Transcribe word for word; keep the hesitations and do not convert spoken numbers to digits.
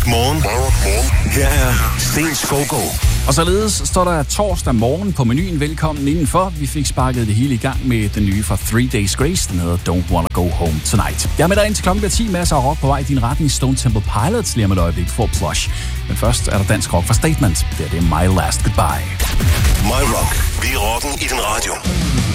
Rock Morgen. Her er Sten Skovgaard. Og således står der torsdag morgen på menuen. Velkommen indenfor. Vi fik sparket det hele i gang med den nye fra Three Days Grace. Den hedder Don't Wanna Go Home Tonight. Jeg er med dig ind til klokken ti. Masser af rock på vej i din retning. Stone Temple Pilots lige om et øjeblik for Plush. Men først er der dansk rock fra Statement. Det er det My Last Goodbye. My Rock. Vi er rocken i din radio.